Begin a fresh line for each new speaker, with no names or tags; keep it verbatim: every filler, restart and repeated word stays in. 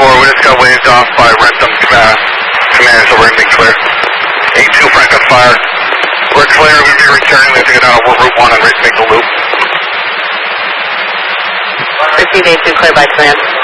four, we just got waved off by Rentham uh, commanders over in Big Clear. eight two, Frank on fire. We're clear, we'll be returning, we have to get out of Route one and make the loop.
Received eight two, clear by command.